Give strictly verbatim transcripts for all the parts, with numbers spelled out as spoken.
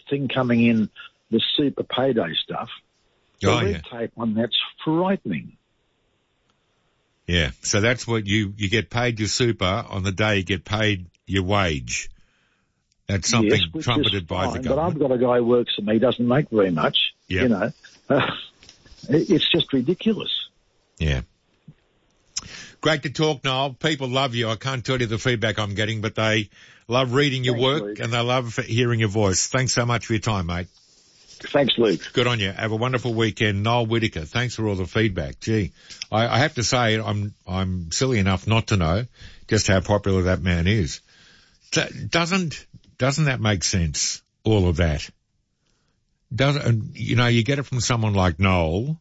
thing coming in, the super payday stuff, the Oh, red yeah. tape on that's frightening. Yeah. So that's what you, you get paid your super on the day you get paid your wage. That's something yes, which trumpeted is by the fine, but government. I've got a guy who works for me, doesn't make very much, Yep. you know. Uh, it- it's just ridiculous. Yeah. Great to talk, Noel. People love you. I can't tell you the feedback I'm getting, but they love reading your Thanks, work Luke. and they love hearing your voice. Thanks so much for your time, mate. Thanks, Luke. Good on you. Have a wonderful weekend. Noel Whittaker, thanks for all the feedback. Gee, I, I have to say I'm, I'm silly enough not to know just how popular that man is. D- doesn't, doesn't that make sense? All of that. Doesn't, you know, you get it from someone like Noel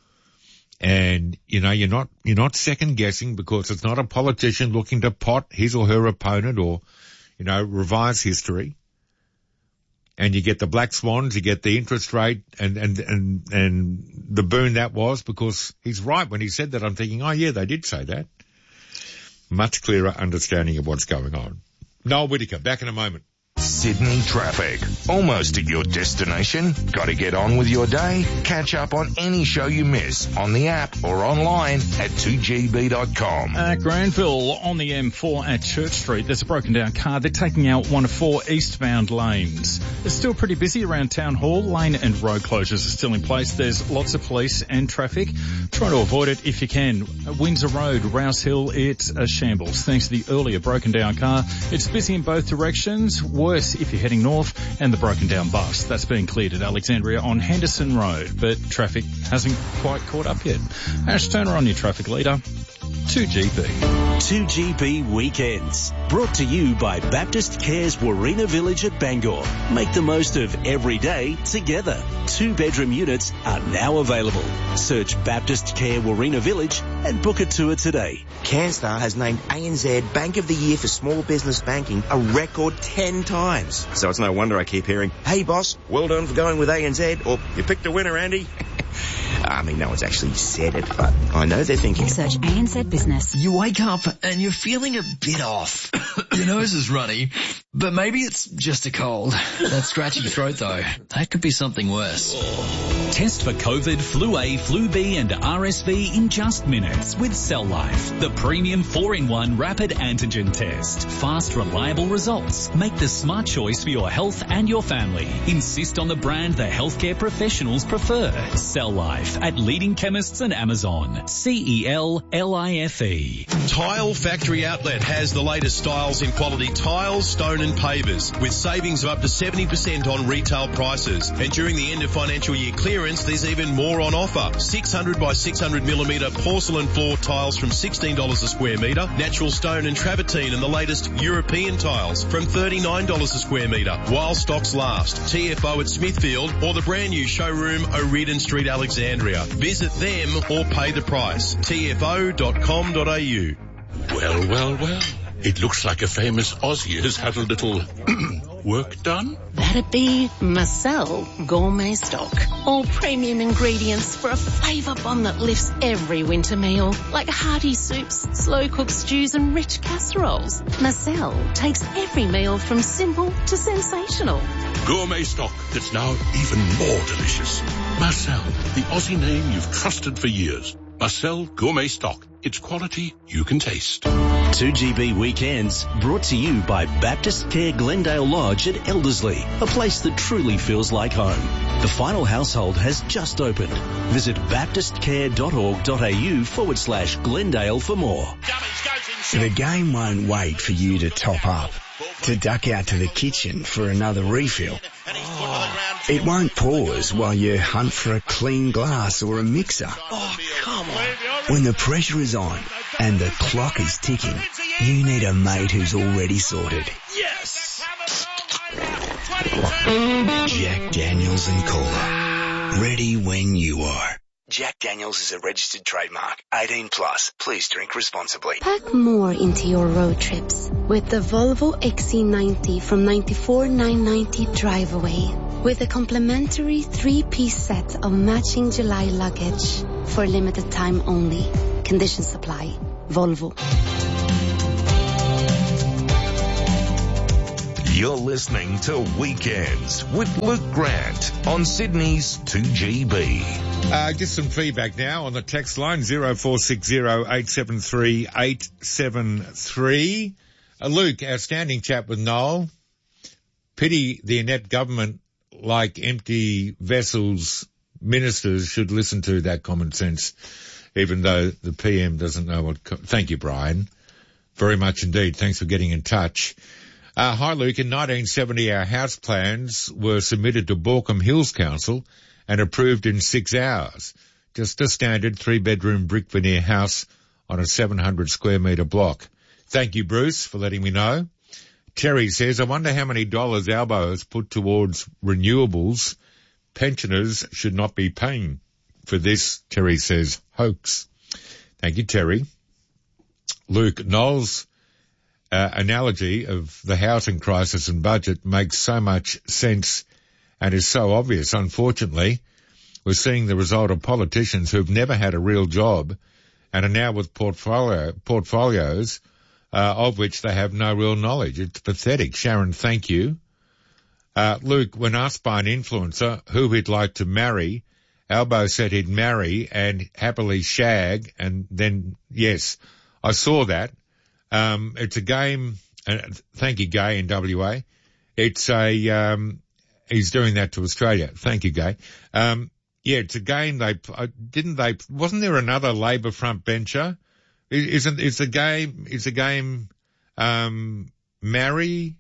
and, you know, you're not, you're not second guessing because it's not a politician looking to pot his or her opponent or, you know, revise history. And you get the black swans, you get the interest rate and, and, and, and the boon that was because he's right when he said that. I'm thinking, oh yeah, they did say that. Much clearer understanding of what's going on. Noel Whittaker, back in a moment. Sydney traffic. Almost at your destination? Got to get on with your day? Catch up on any show you miss on the app or online at two G B dot com. At Granville on the M four at Church Street, there's a broken down car. They're taking out one of four eastbound lanes. It's still pretty busy around Town Hall. Lane and road closures are still in place. There's lots of police and traffic. Try to avoid it if you can. Windsor Road, Rouse Hill, it's a shambles. Thanks to the earlier broken down car. It's busy in both directions. Worse if you're heading north, and the broken down bus. That's being cleared at Alexandria on Henderson Road, but traffic hasn't quite caught up yet. Ash Turner on your traffic leader. two G B. two G B Weekends. Brought to you by Baptist Cares Warina Village at Bangor. Make the most of every day together. Two bedroom units are now available. Search Baptist Care Warina Village and book a tour today. CanStar has named A N Z Bank of the Year for Small Business Banking a record ten times. So it's no wonder I keep hearing, hey boss, well done for going with A N Z, or you picked a winner, Andy. I mean, no one's actually said it, but I know they're thinking. Search A N Z Business. You wake up and you're feeling a bit off. Your nose is runny, but maybe it's just a cold. That scratchy throat though, that could be something worse. Test for COVID, Flu A, Flu B and R S V in just minutes with Cell Life, the premium four in one rapid antigen test. Fast, reliable results. Make the smart choice for your health and your family. Insist on the brand the healthcare professionals prefer. Cell Life at leading chemists and Amazon. C E L L I F E. Tile Factory Outlet has the latest styles in quality tiles, stone and pavers with savings of up to seventy percent on retail prices. And during the end of financial year clearance, there's even more on offer. six hundred by six hundred millimetre porcelain floor tiles from sixteen dollars a square metre, natural stone and travertine and the latest European tiles from thirty-nine dollars a square metre while stocks last. T F O at Smithfield or the brand new showroom O'Riordan Street, Alexandria. Visit them or pay the price. T F O dot com dot a u. Well, well, well. It looks like a famous Aussie has had a little work done. That'd be Marcel Gourmet Stock. All premium ingredients for a flavour bomb that lifts every winter meal, like hearty soups, slow-cooked stews and rich casseroles. Marcel takes every meal from simple to sensational. Gourmet stock that's now even more delicious. Marcel, the Aussie name you've trusted for years. Marcel Gourmet Stock. It's quality you can taste. two G B Weekends, brought to you by Baptist Care Glendale Lodge at Elderslie, a place that truly feels like home. The final household has just opened. Visit baptistcare.org.au forward slash Glendale for more. The game won't wait for you to top up, to duck out to the kitchen for another refill. It won't pause while you hunt for a clean glass or a mixer. Oh, come on. When the pressure is on and the clock is ticking, you need a mate who's already sorted. Yes! Jack Daniels and Cola. Ready when you are. Jack Daniels is a registered trademark. eighteen plus. Please drink responsibly. Pack more into your road trips with the Volvo X C ninety from ninety-four thousand nine hundred ninety Drive Away. With a complimentary three-piece set of matching July luggage for limited time only. Conditions apply. Volvo. You're listening to Weekends with Luke Grant on Sydney's two G B. Uh, just some feedback now on the text line, zero four six zero eight seven three eight seven three. Uh, Luke, outstanding chat with Noel. Pity the inept government, like empty vessels, ministers should listen to that common sense, even though the P M doesn't know what... Co- Thank you, Brian. Very much indeed. Thanks for getting in touch. Uh, hi, Luke. In nineteen seventy, our house plans were submitted to Baulkham Hills Council and approved in six hours. Just a standard three-bedroom brick veneer house on a seven hundred square metre block. Thank you, Bruce, for letting me know. Terry says, I wonder how many dollars Albo has put towards renewables. Pensioners should not be paying for this, Terry says, hoax. Thank you, Terry. Luke, Noel's uh, analogy of the housing crisis and budget makes so much sense and is so obvious. Unfortunately, we're seeing the result of politicians who've never had a real job and are now with portfolio portfolios uh, of which they have no real knowledge. It's pathetic. Sharon, thank you. Uh, Luke, when asked by an influencer who he'd like to marry, Albo said he'd marry and happily shag, and then, yes, I saw that. Um, it's a game, uh, thank you, Gay, in W A. It's a, um, he's doing that to Australia. Thank you, Gay. Um, yeah, it's a game they, uh, didn't they, wasn't there another Labor front bencher? Isn't, it's a game, it's a game, um, marry,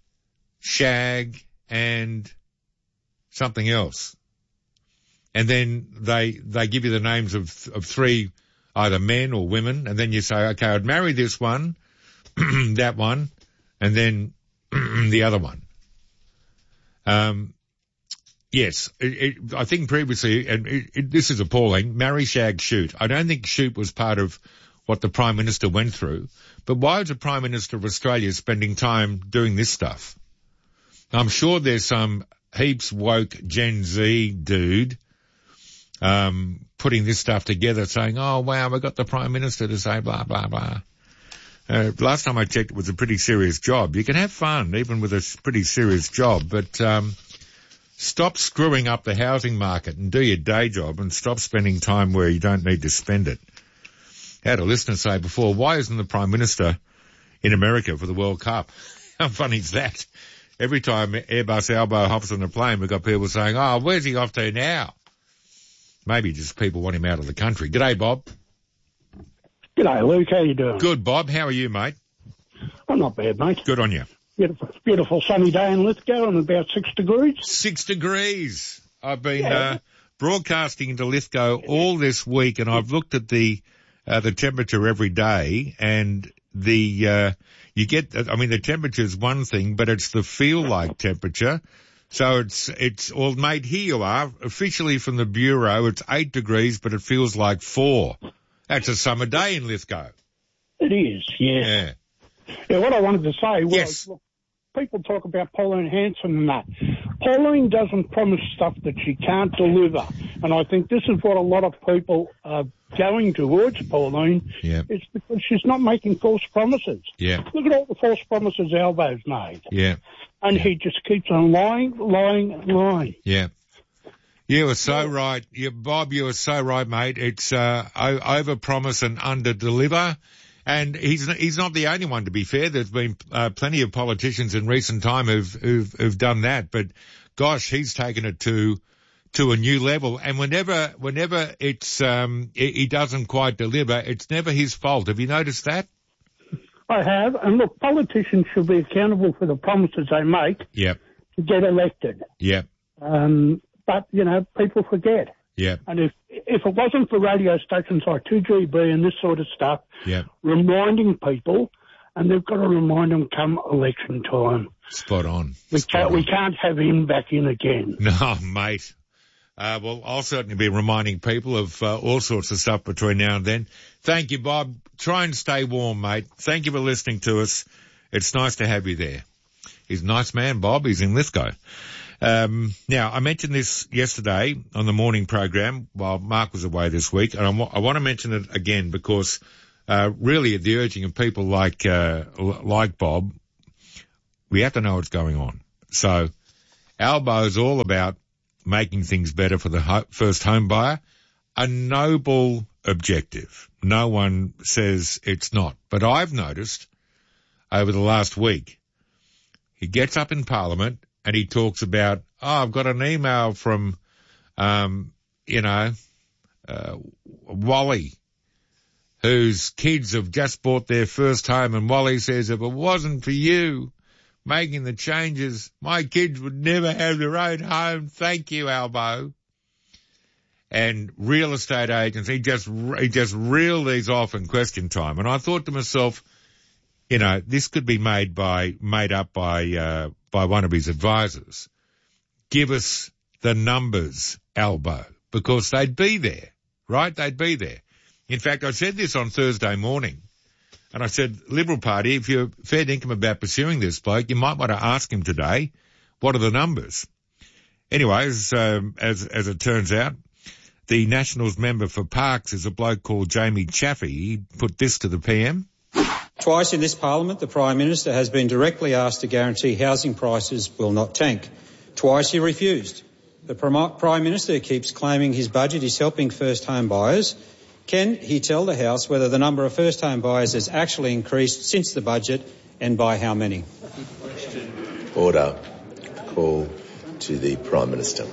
shag, and something else. And then they, they give you the names of, of three, either men or women, and then you say, okay, I'd marry this one, that one, and then the other one. Um, yes, it, it, I think previously, and it, it, this is appalling, marry, shag, shoot. I don't think shoot was part of what the Prime Minister went through, but why is the Prime Minister of Australia spending time doing this stuff? I'm sure there's some heaps woke Gen Z dude um, putting this stuff together saying, oh, wow, we got the Prime Minister to say blah, blah, blah. Uh, last time I checked, it was a pretty serious job. You can have fun even with a pretty serious job, but um, stop screwing up the housing market and do your day job and stop spending time where you don't need to spend it. I had a listener say before, why isn't the Prime Minister in America for the World Cup? How funny is that? Every time Airbus Albo hops on a plane, we've got people saying, oh, where's he off to now? Maybe just people want him out of the country. G'day, Bob. G'day, Luke. How you doing? Good, Bob. How are you, mate? I'm not bad, mate. Good on you. Beautiful, beautiful sunny day in Lithgow and about six degrees. Six degrees. I've been yeah. uh, broadcasting into Lithgow all this week, and I've looked at the uh, the temperature every day, and the uh, you get, I mean, the temperature's one thing, but it's the feel-like temperature. So it's, it's, well, mate, here you are, officially from the Bureau, it's eight degrees, but it feels like four. That's a summer day in Lithgow. It is, yeah. Yeah. Yeah, what I wanted to say was, yes. look, people talk about Pauline Hanson and that. Pauline doesn't promise stuff that she can't deliver. And I think this is what a lot of people are going towards Pauline. Yeah. It's because she's not making false promises. Yeah. Look at all the false promises Albo's made. Yeah. And yeah. he just keeps on lying, lying, lying. Yeah. You were so yeah. right. You, Bob, you were so right, mate. It's, uh, over-promise and under-deliver. And he's he's not the only one, to be fair. There's been uh, plenty of politicians in recent time who've, who've who've done that. But gosh, he's taken it to to a new level. And whenever whenever it's um he doesn't quite deliver, it's never his fault. Have you noticed that? I have. And look, politicians should be accountable for the promises they make. Yep. To get elected. Yep. Um, but you know, people forget. Yeah. And if if it wasn't for radio stations like two G B and this sort of stuff, yeah. reminding people, and they've got to remind them come election time. Spot on. We Spot can't on. we can't have him back in again. No, mate. Uh, well, I'll certainly be reminding people of uh, all sorts of stuff between now and then. Thank you, Bob. Try and stay warm, mate. Thank you for listening to us. It's nice to have you there. He's a nice man, Bob. He's in Lithgow. Um, now, I mentioned this yesterday on the morning program while Mark was away this week, and I, w- I want to mention it again because uh, really at the urging of people like uh, like Bob, We have to know what's going on. So Albo's all about making things better for the ho- first home buyer. A noble objective. No one says it's not. But I've noticed over the last week, he gets up in Parliament and he talks about, oh, I've got an email from, um, you know, uh, Wally, whose kids have just bought their first home, and Wally says, if it wasn't for you making the changes, my kids would never have their own home. Thank you, Albo. And real estate agents, he just, he just reeled these off in question time. And I thought to myself, you know, this could be made by, made up by, uh, by one of his advisors. Give us the numbers, Albo, because they'd be there, right? They'd be there. In fact, I said this on Thursday morning, and I said, Liberal Party, if you're fair dinkum about pursuing this bloke, you might want to ask him today, what are the numbers? Anyways, um, as, as it turns out, the Nationals member for Parks is a bloke called Jamie Chaffey. He put this to the P M. Twice in this Parliament, the Prime Minister has been directly asked to guarantee housing prices will not tank. Twice he refused. The Prime Minister keeps claiming his budget is helping first home buyers. Can he tell the House whether the number of first home buyers has actually increased since the budget and by how many? Order. Call to the Prime Minister.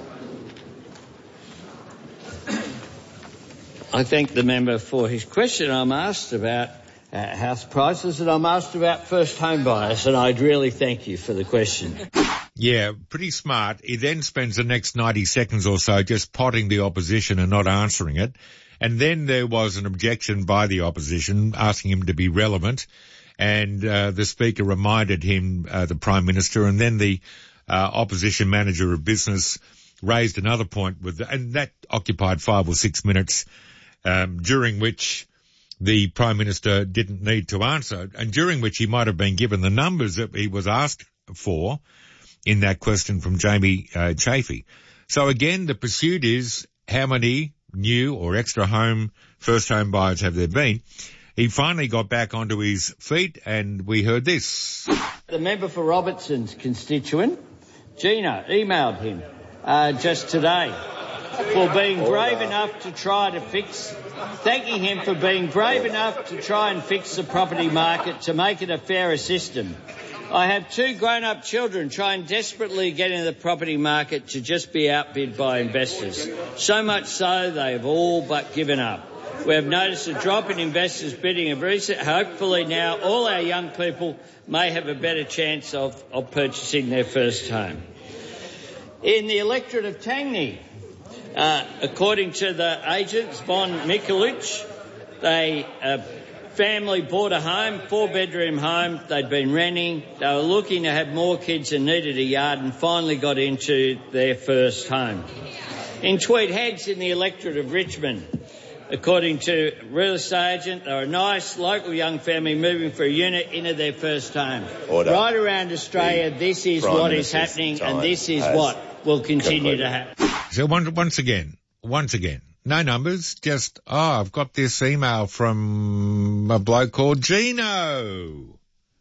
I thank the member for his question. I'm asked about uh, house prices and I'm asked about first home buyers, and I'd really thank you for the question. Yeah, pretty smart. He then spends the next ninety seconds or so just potting the opposition and not answering it. And then there was an objection by the opposition asking him to be relevant. And uh, the Speaker reminded him, uh, the Prime Minister, and then the uh, opposition manager of business raised another point with, and that occupied five or six minutes, um, during which the Prime Minister didn't need to answer, and during which he might have been given the numbers that he was asked for in that question from Jamie uh, Chaffey. So again, the pursuit is how many new or extra home, first home buyers have there been? He finally got back onto his feet and we heard this. The member for Robertson's constituent, Gina, emailed him uh, just today for being brave enough to try to fix, thanking him for being brave enough to try and fix the property market to make it a fairer system. I have two grown-up children trying desperately to get into the property market to just be outbid by investors. So much so they have all but given up. We have noticed a drop in investors bidding of recent. Hopefully now all our young people may have a better chance of, of purchasing their first home. In the electorate of Tangney, uh, according to the agents, Von Mikulich, they... Uh, family bought a home, four-bedroom home. They'd been renting. They were looking to have more kids and needed a yard and finally got into their first home. In Tweed Heads in the electorate of Richmond, according to real estate agent, they're a nice local young family moving for a unit into their first home. Order. Right around Australia, this is Prime what is Minister's happening time and this is has what will continue completed. to happen. So once, once again, once again, no numbers, just, oh, I've got this email from a bloke called Gino.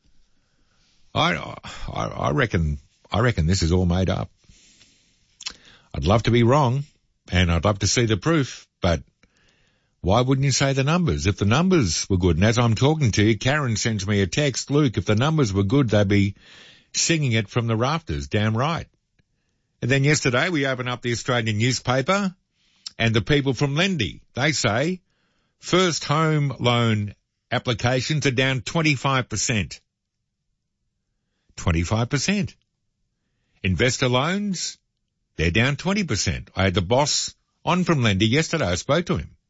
I, I, I reckon, I reckon this is all made up. I'd love to be wrong and I'd love to see the proof, but why wouldn't you say the numbers? If the numbers were good, and as I'm talking to you, Karen sends me a text, Luke, if the numbers were good, they'd be singing it from the rafters, damn right. And then yesterday we opened up the Australian newspaper, and the people from Lendy, they say first home loan applications are down twenty-five percent. twenty-five percent. Investor loans, they're down twenty percent. I had the boss on from Lendy yesterday. I spoke to him.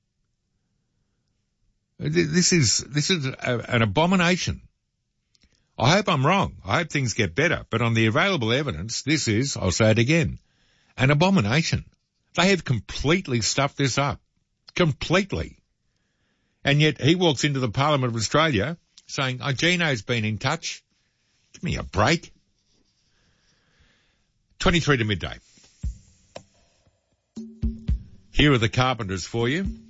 This is, this is a, an abomination. I hope I'm wrong. I hope things get better. But on the available evidence, this is, I'll say it again, an abomination. They have completely stuffed this up. Completely. And yet he walks into the Parliament of Australia saying, oh, Gino's been in touch. Give me a break. twenty-three to midday. Here are the Carpenters for you.